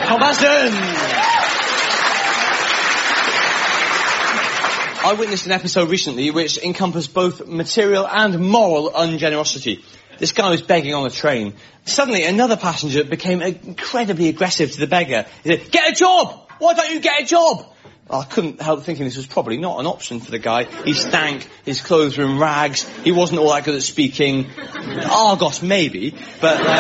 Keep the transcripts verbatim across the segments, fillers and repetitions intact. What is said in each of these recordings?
Thomason! I witnessed an episode recently which encompassed both material and moral ungenerosity. This guy was begging on a train. Suddenly, another passenger became incredibly aggressive to the beggar. He said, "Get a job! Why don't you get a job?" I couldn't help thinking this was probably not an option for the guy. He stank, his clothes were in rags, he wasn't all that good at speaking. Argos, maybe, but, uh,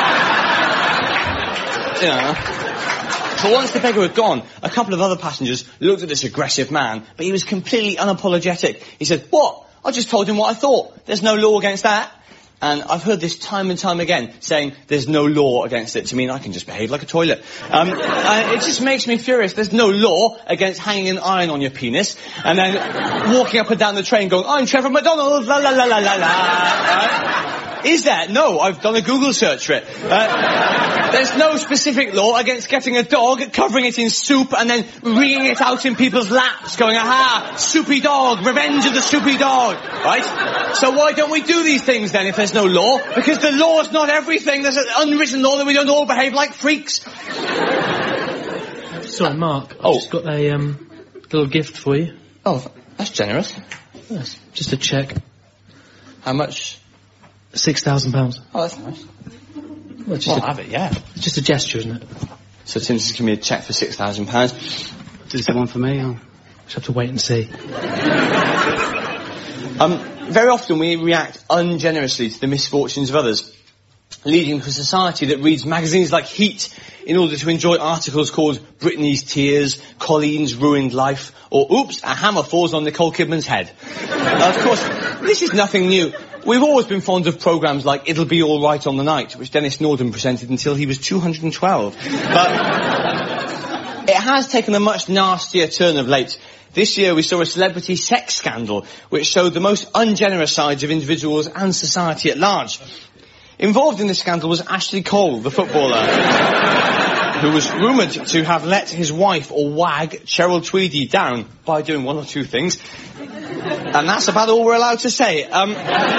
you know. But once the beggar had gone, a couple of other passengers looked at this aggressive man, but he was completely unapologetic. He said, "What? I just told him what I thought. There's no law against that." And I've heard this time and time again, saying there's no law against it to mean I can just behave like a toilet. Um, and it just makes me furious. There's no law against hanging an iron on your penis and then walking up and down the train going, "I'm Trevor McDonald, la la la la la la." Uh, is there? No, I've done a Google search for it. Uh, there's no specific law against getting a dog, covering it in soup and then wringing it out in people's laps, going, "Aha, soupy dog, revenge of the soupy dog." Right? So why don't we do these things then if there's no law? Because the law's not everything. There's an unwritten law that we don't all behave like freaks. Sorry, Mark. I've oh. just got a um, little gift for you. Oh, that's generous. Yes, just a cheque. How much? Six thousand pounds. Oh, that's nice. Well, just well, a, have it, yeah. It's just a gesture, isn't it? So Tim's just give me a cheque for six thousand pounds. Is there one for me? Or? Just have to wait and see. um, very often we react ungenerously to the misfortunes of others, leading to a society that reads magazines like Heat in order to enjoy articles called Britney's Tears, Colleen's Ruined Life, or Oops, a hammer falls on Nicole Kidman's head. uh, of course, this is nothing new. We've always been fond of programmes like It'll Be All Right on the Night, which Dennis Norden presented until he was two hundred twelve. But it has taken a much nastier turn of late. This year we saw a celebrity sex scandal which showed the most ungenerous sides of individuals and society at large. Involved in this scandal was Ashley Cole, the footballer, who was rumoured to have let his wife, or wag, Cheryl Tweedy, down by doing one or two things. And that's about all we're allowed to say. Um,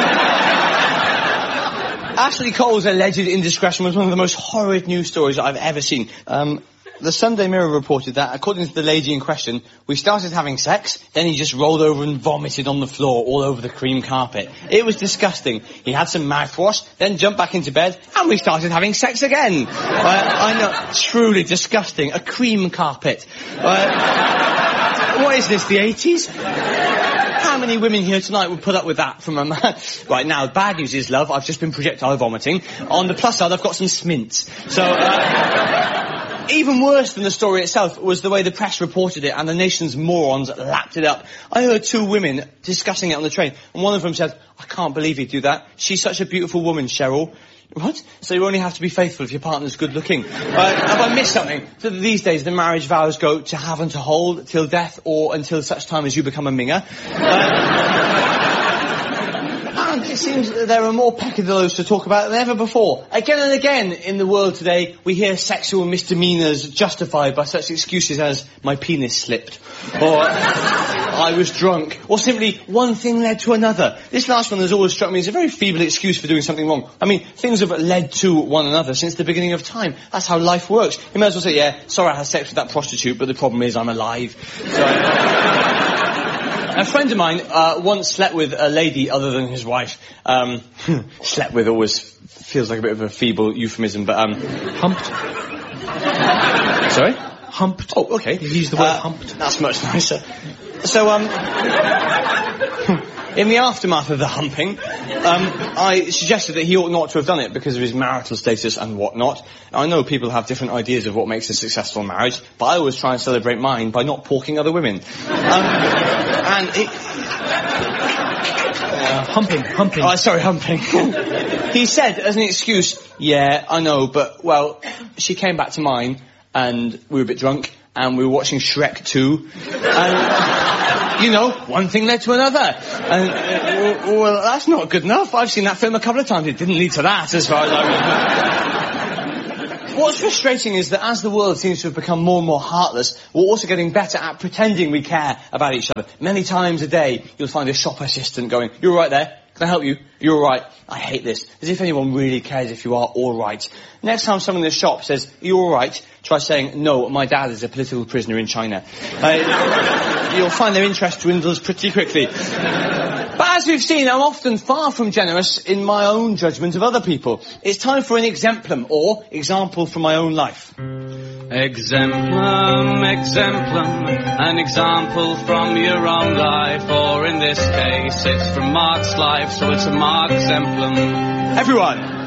Ashley Cole's alleged indiscretion was one of the most horrid news stories I've ever seen. Um, the Sunday Mirror reported that, according to the lady in question, we started having sex, then he just rolled over and vomited on the floor all over the cream carpet. It was disgusting. He had some mouthwash, then jumped back into bed, and we started having sex again. uh, I know, truly disgusting. A cream carpet. Uh, what is this, the eighties? How many women here tonight would put up with that from a man? Right, now, bad news is, love, I've just been projectile vomiting. On the plus side, I've got some smints. So, uh, even worse than the story itself was the way the press reported it, and the nation's morons lapped it up. I heard two women discussing it on the train, and one of them said, "I can't believe he'd do that. She's such a beautiful woman, Cheryl." What? So you only have to be faithful if your partner's good looking. Uh, have I missed something? So these days the marriage vows go to have and to hold till death, or until such time as you become a minger. Uh, and it seems that there are more peccadillos to talk about than ever before. Again and again in the world today we hear sexual misdemeanours justified by such excuses as "my penis slipped," or "I was drunk," or simply "one thing led to another." This last one has always struck me as a very feeble excuse for doing something wrong. I mean, things have led to one another since the beginning of time. That's how life works. You may as well say, "Yeah, sorry I had sex with that prostitute, but the problem is I'm alive." So, a friend of mine uh, once slept with a lady other than his wife. Um, slept with always feels like a bit of a feeble euphemism, but um, humped. Sorry? Humped. Oh, okay. You used the word uh, humped. That's much nicer. So, um, in the aftermath of the humping, um, I suggested that he ought not to have done it because of his marital status and whatnot. I know people have different ideas of what makes a successful marriage, but I always try and celebrate mine by not porking other women. Um, and it... Uh, humping, humping. Oh, sorry, humping. He said, as an excuse, "Yeah, I know, but, well, she came back to mine, and we were a bit drunk, and we were watching Shrek two, and, you know, one thing led to another." And, uh, well, that's not good enough. I've seen that film a couple of times. It didn't lead to that, as far as I remember. What's frustrating is that as the world seems to have become more and more heartless, we're also getting better at pretending we care about each other. Many times a day, you'll find a shop assistant going, "You're right there. Can Can I help you? You're all right. I hate this. As if anyone really cares if you are all right. Next time someone in the shop says, are you all right? Try saying, no, my dad is a political prisoner in China. Uh, you'll find their interest dwindles pretty quickly. But as we've seen, I'm often far from generous in my own judgment of other people. It's time for an exemplum, or example from my own life. Exemplum, exemplum, an example from your own life, or in this case, it's from Mark's life, so it's a Mark exemplum. Everyone,